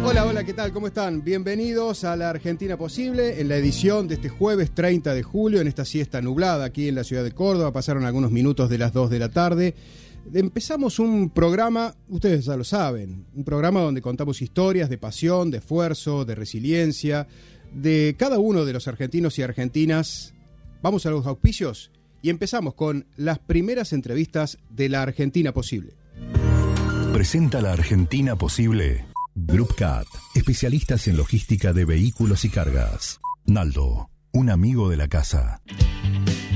Hola, hola, ¿qué tal? ¿Cómo están? Bienvenidos a La Argentina Posible, en la edición de este jueves 30 de julio, en esta siesta nublada aquí en la ciudad de Córdoba. Pasaron algunos minutos de las 2 de la tarde. Empezamos un programa, ustedes ya lo saben, un programa donde contamos historias de pasión, de esfuerzo, de resiliencia, de cada uno de los argentinos y argentinas. Vamos a los auspicios y empezamos con las primeras entrevistas de La Argentina Posible. Presenta La Argentina Posible Group Cat, especialistas en logística de vehículos y cargas. Naldo, un amigo de la casa.